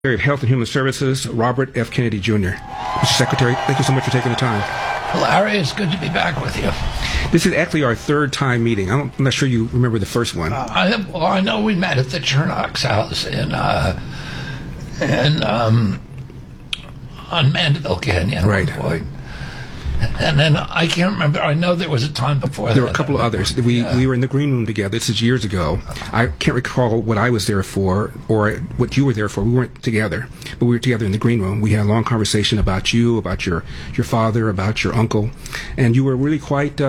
Secretary of Health and Human Services, Robert F. Kennedy Jr. Mr. Secretary, thank you so much for taking the time. Larry, it's good to be back with you. This is actually our third time meeting. I'm not sure you remember the first one. I know we met at the Chernocks house on Mandeville Canyon. Right. And then I can't remember. I know there was a time before that. There were a couple of others. We were in the green room together. This is years ago. I can't recall what I was there for or what you were there for. We weren't together, but we were together in the green room. We had a long conversation about you, about your father, about your uncle, and you were really quite,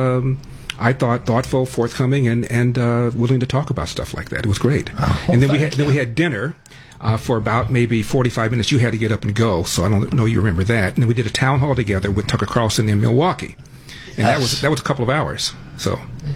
I thought, thoughtful, forthcoming, and willing to talk about stuff like that. It was great. And then we had dinner. For about maybe 45 minutes. You had to get up and go, so I don't know you remember that. And then we did a town hall together with Tucker Carlson in Milwaukee, and yes. that was a couple of hours. So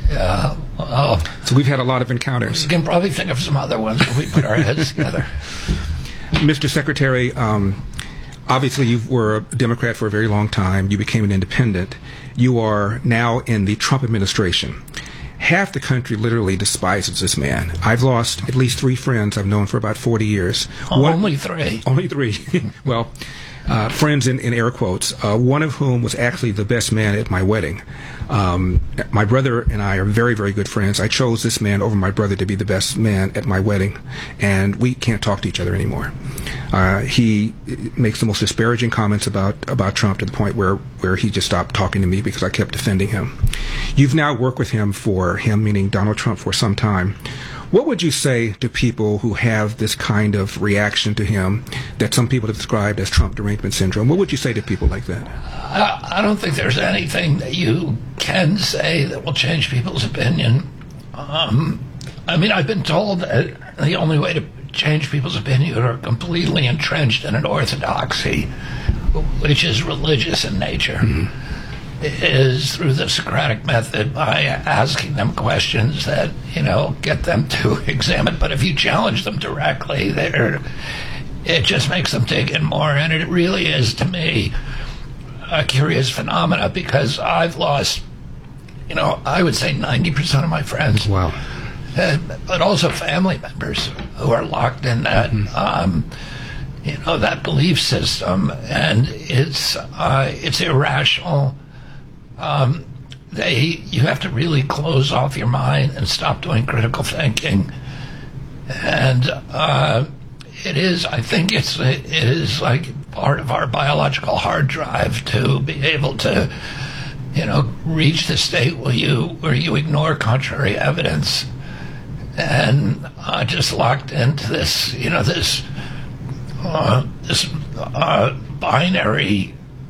so we've had a lot of encounters. You can probably think of some other ones if we put our heads together. Mr. Secretary, obviously you were a Democrat for a very long time. You became an independent. You are now in the Trump administration. Half the country literally despises this man. I've lost at least 3 friends I've known for about 40 years. Only 3? Only 3. Well, friends in air quotes, one of whom was actually the best man at my wedding. My brother and I are very, very good friends. I chose this man over my brother to be the best man at my wedding, and we can't talk to each other anymore. He makes the most disparaging comments about Trump to the point where he just stopped talking to me because I kept defending him. You've now worked with him, meaning Donald Trump, for some time. What would you say to people who have this kind of reaction to him that some people have described as Trump derangement syndrome? What would you say to people like that? I don't think there's anything that you can say that will change people's opinion. I mean, I've been told that the only way to change people's opinion are completely entrenched in an orthodoxy, which is religious in nature. Mm-hmm. Is through the Socratic method by asking them questions that, get them to examine. But if you challenge them directly, it just makes them dig in more. And it really is, to me, a curious phenomena because I've lost, I would say 90% of my friends. Wow. But also family members who are locked in that, that belief system. And it's irrational. You have to really close off your mind and stop doing critical thinking, and I think it is like part of our biological hard drive to be able to, reach the state where you ignore contrary evidence, and just locked into this, this binary.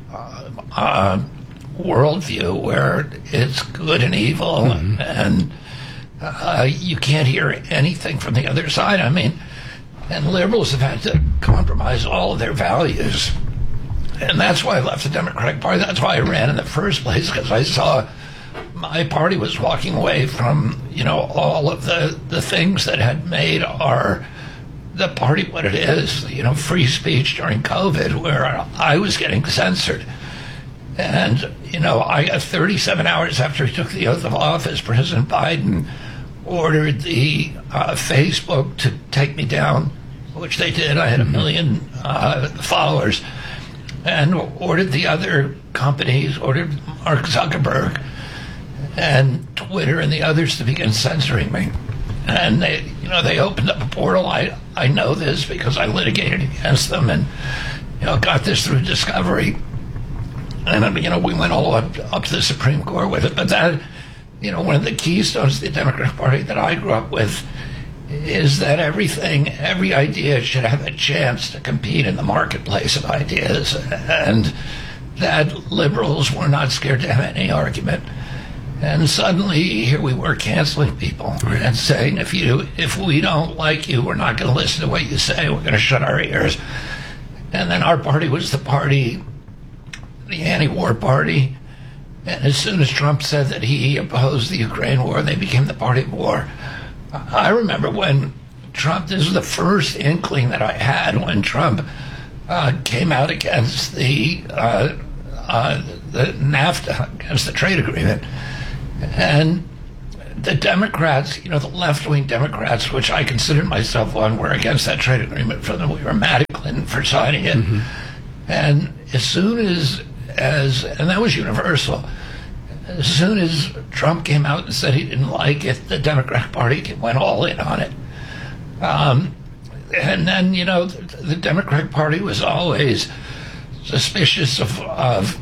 Worldview where it's good and evil, mm-hmm. and you can't hear anything from the other side. I mean, and liberals have had to compromise all of their values, and that's why I left the Democratic Party. That's why I ran in the first place, because I saw my party was walking away from all of the things that had made the party what it is. Free speech during COVID, where I was getting censored. And, I got 37 hours after he took the oath of office, President Biden ordered the Facebook to take me down, which they did. I had 1 million followers, and ordered the other companies, ordered Mark Zuckerberg and Twitter and the others to begin censoring me. And they opened up a portal. I know this because I litigated against them and, got this through discovery. And, we went all up to the Supreme Court with it. But that, one of the keystones of the Democratic Party that I grew up with is that every idea should have a chance to compete in the marketplace of ideas. And that liberals were not scared to have any argument. And suddenly, here we were canceling people and saying, if we don't like you, we're not going to listen to what you say. We're going to shut our ears. And then our party was the anti-war party, and as soon as Trump said that he opposed the Ukraine war, they became the party of war. I remember when Trump, this was the first inkling that I had when Trump came out against the NAFTA, against the trade agreement, and the Democrats, the left-wing Democrats, which I considered myself one, were against that trade agreement from them. We were mad at Clinton for signing it. And as soon as and that was universal, as soon as Trump came out and said he didn't like it, the Democratic Party went all in on it. And then, the Democratic Party was always suspicious of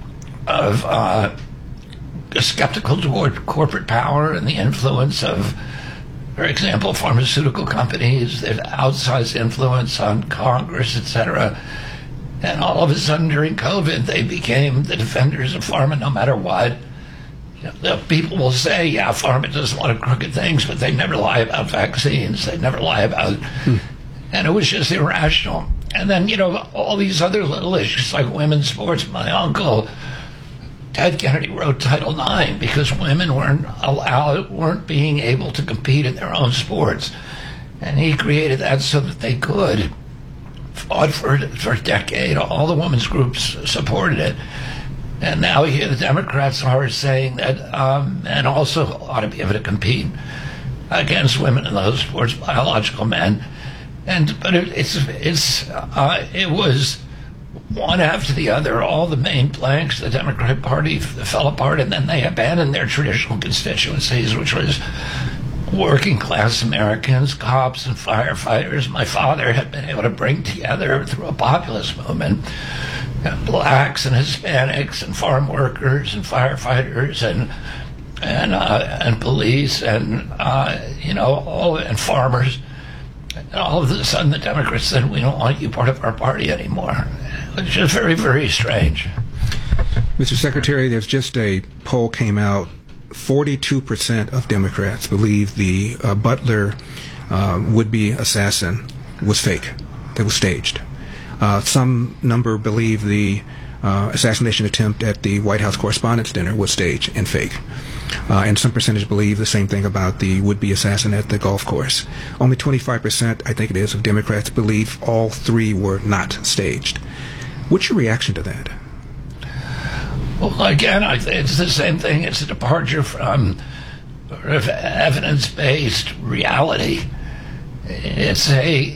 skeptical toward corporate power and the influence of, for example, pharmaceutical companies, their outsized influence on Congress, etc. And all of a sudden during COVID, they became the defenders of pharma no matter what. The people will say, yeah, pharma does a lot of crooked things, but they never lie about vaccines. They never lie about... And it was just irrational. And then, all these other little issues like women's sports. My uncle, Ted Kennedy, wrote Title IX because women weren't being able to compete in their own sports. And he created that so that they could. Fought for a decade. All the women's groups supported it. And now here the Democrats are saying that men also ought to be able to compete against women in those sports, biological men. But it was one after the other. All the main planks, the Democratic Party fell apart, and then they abandoned their traditional constituencies, which was working class Americans, cops and firefighters. My father had been able to bring together through a populist movement blacks and Hispanics and farm workers and firefighters and police and and farmers. And all of a sudden, the Democrats said, "We don't want you part of our party anymore," which is very, very strange. Mr. Secretary, there's just a poll came out. 42% of Democrats believe the Butler would-be assassin was fake, that was staged. Some number believe the assassination attempt at the White House Correspondents' Dinner was staged and fake. And some percentage believe the same thing about the would-be assassin at the golf course. Only 25%, I think it is, of Democrats believe all three were not staged. What's your reaction to that? Well, again, it's the same thing. It's a departure from evidence-based reality. It's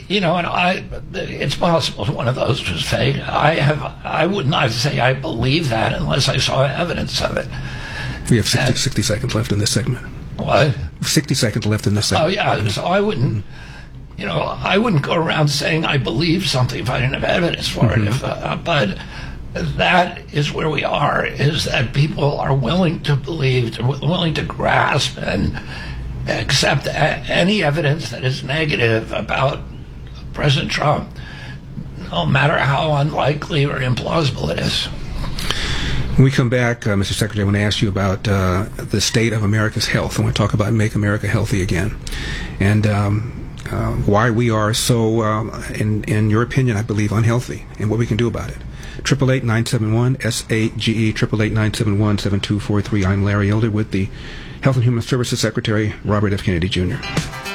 it's possible one of those was fake. I would not say I believe that unless I saw evidence of it. We have 60 seconds left in this segment. What? 60 seconds left in this segment. Oh, yeah. So I wouldn't, I wouldn't go around saying I believe something if I didn't have evidence for it. But that is where we are, is that people are willing to believe, they're willing to grasp and accept any evidence that is negative about President Trump, no matter how unlikely or implausible it is. When we come back, Mr. Secretary, I want to ask you about the state of America's health. I want to talk about Make America Healthy Again, and why we are so, in your opinion, I believe, unhealthy, and what we can do about it. 888-971-SAGE, 888-971-7243. I'm Larry Elder with the Health and Human Services Secretary, Robert F. Kennedy, Jr.